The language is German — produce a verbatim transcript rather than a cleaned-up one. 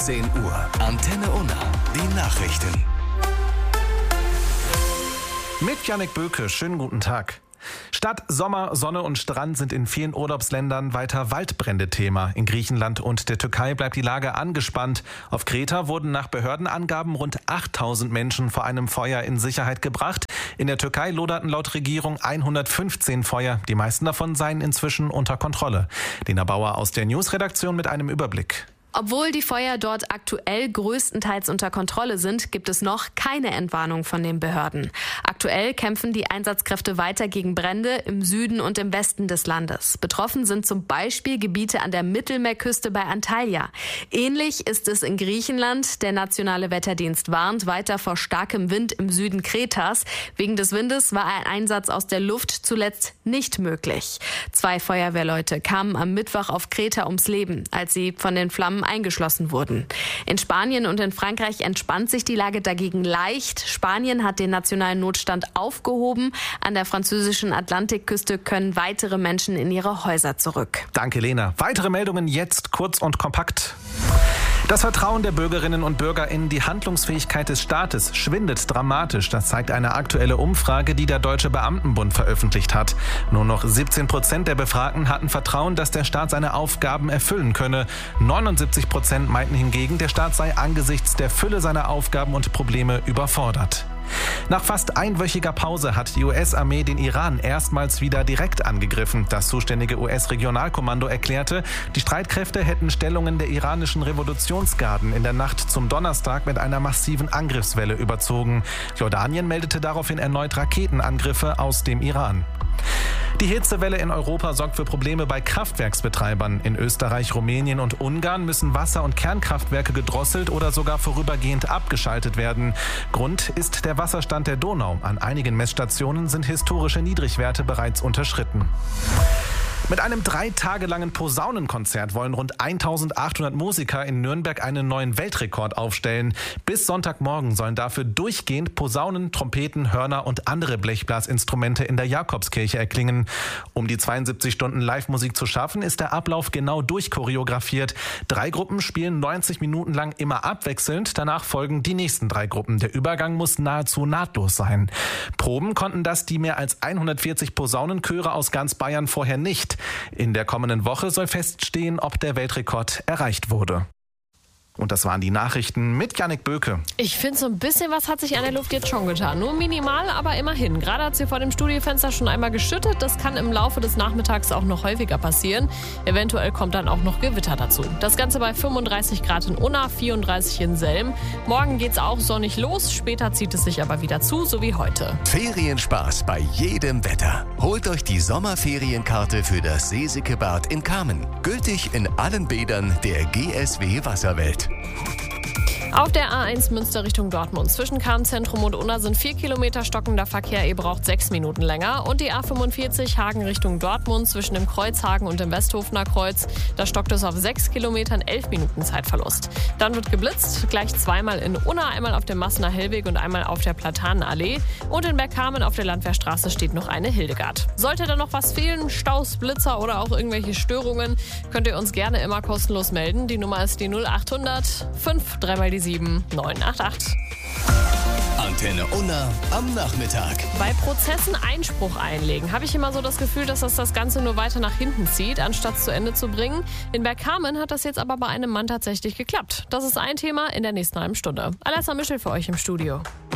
zehn Uhr. Antenne Unna. Die Nachrichten. Mit Jannik Böke. Schönen guten Tag. Statt Sommer, Sonne und Strand sind in vielen Urlaubsländern weiter Waldbrände Thema. In Griechenland und der Türkei bleibt die Lage angespannt. Auf Kreta wurden nach Behördenangaben rund achttausend Menschen vor einem Feuer in Sicherheit gebracht. In der Türkei loderten laut Regierung hundertfünfzehn Feuer. Die meisten davon seien inzwischen unter Kontrolle. Lena Bauer aus der Newsredaktion mit einem Überblick. Obwohl die Feuer dort aktuell größtenteils unter Kontrolle sind, gibt es noch keine Entwarnung von den Behörden. Aktuell kämpfen die Einsatzkräfte weiter gegen Brände im Süden und im Westen des Landes. Betroffen sind zum Beispiel Gebiete an der Mittelmeerküste bei Antalya. Ähnlich ist es in Griechenland. Der Nationale Wetterdienst warnt weiter vor starkem Wind im Süden Kretas. Wegen des Windes war ein Einsatz aus der Luft zuletzt nicht möglich. Zwei Feuerwehrleute kamen am Mittwoch auf Kreta ums Leben, als sie von den Flammen eingeschlossen wurden. In Spanien und in Frankreich entspannt sich die Lage dagegen leicht. Spanien hat den nationalen Notstand aufgehoben. An der französischen Atlantikküste können weitere Menschen in ihre Häuser zurück. Danke, Lena. Weitere Meldungen jetzt kurz und kompakt. Das Vertrauen der Bürgerinnen und Bürger in die Handlungsfähigkeit des Staates schwindet dramatisch. Das zeigt eine aktuelle Umfrage, die der Deutsche Beamtenbund veröffentlicht hat. Nur noch siebzehn Prozent der Befragten hatten Vertrauen, dass der Staat seine Aufgaben erfüllen könne. neunundsiebzig Prozent meinten hingegen, der Staat sei angesichts der Fülle seiner Aufgaben und Probleme überfordert. Nach fast einwöchiger Pause hat die U S-Armee den Iran erstmals wieder direkt angegriffen. Das zuständige U S-Regionalkommando erklärte, die Streitkräfte hätten Stellungen der iranischen Revolutionsgarden in der Nacht zum Donnerstag mit einer massiven Angriffswelle überzogen. Jordanien meldete daraufhin erneut Raketenangriffe aus dem Iran. Die Hitzewelle in Europa sorgt für Probleme bei Kraftwerksbetreibern. In Österreich, Rumänien und Ungarn müssen Wasser- und Kernkraftwerke gedrosselt oder sogar vorübergehend abgeschaltet werden. Grund ist der Wasserstand der Donau. An einigen Messstationen sind historische Niedrigwerte bereits unterschritten. Mit einem drei Tage langen Posaunenkonzert wollen rund eintausendachthundert Musiker in Nürnberg einen neuen Weltrekord aufstellen. Bis Sonntagmorgen sollen dafür durchgehend Posaunen, Trompeten, Hörner und andere Blechblasinstrumente in der Jakobskirche erklingen. Um die zweiundsiebzig Stunden Live-Musik zu schaffen, ist der Ablauf genau durchchoreografiert. Drei Gruppen spielen neunzig Minuten lang immer abwechselnd. Danach folgen die nächsten drei Gruppen. Der Übergang muss nahezu nahtlos sein. Proben konnten das die mehr als hundertvierzig Posaunenchöre aus ganz Bayern vorher nicht. In der kommenden Woche soll feststehen, ob der Weltrekord erreicht wurde. Und das waren die Nachrichten mit Jannik Böke. Ich finde, so ein bisschen was hat sich an der Luft jetzt schon getan. Nur minimal, aber immerhin. Gerade hat es hier vor dem Studiofenster schon einmal geschüttet. Das kann im Laufe des Nachmittags auch noch häufiger passieren. Eventuell kommt dann auch noch Gewitter dazu. Das Ganze bei fünfunddreißig Grad in Unna, vierunddreißig in Selm. Morgen geht's auch sonnig los. Später zieht es sich aber wieder zu, so wie heute. Ferienspaß bei jedem Wetter. Holt euch die Sommerferienkarte für das Seesicke Bad in Kamen. Gültig in allen Bädern der G S W Wasserwelt. Auf der A eins Münster Richtung Dortmund zwischen Kamen-Zentrum und Unna sind vier Kilometer stockender Verkehr. Ihr braucht sechs Minuten länger. Und die A fünfundvierzig Hagen Richtung Dortmund zwischen dem Kreuzhagen und dem Westhofener Kreuz. Da stockt es auf sechs Kilometern, elf Minuten Zeitverlust. Dann wird geblitzt, gleich zweimal in Unna, einmal auf dem Massener Hellweg und einmal auf der Platanenallee. Und in Bergkamen auf der Landwehrstraße steht noch eine Hildegard. Sollte da noch was fehlen, Staus, Blitzer oder auch irgendwelche Störungen, könnt ihr uns gerne immer kostenlos melden. Die Nummer ist die null achthundert fünf drei mal die sieben neun acht acht. Antenne Unna am Nachmittag. Bei Prozessen Einspruch einlegen habe ich immer so das Gefühl, dass das das Ganze nur weiter nach hinten zieht, anstatt es zu Ende zu bringen. In Bergkamen hat das jetzt aber bei einem Mann tatsächlich geklappt. Das ist ein Thema in der nächsten halben Stunde. Alessa Mischel für euch im Studio.